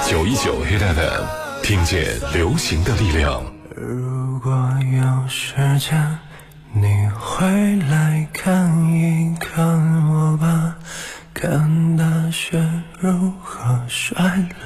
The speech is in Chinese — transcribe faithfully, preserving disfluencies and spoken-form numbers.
九一九 Hit F M， 听见流行的力量。 如果有时间，你会来看一看我吧，看大雪如何衰